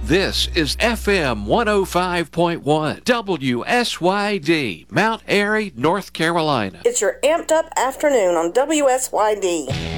This is FM 105.1 WSYD, Mount Airy, North Carolina. It's your amped up afternoon on WSYD.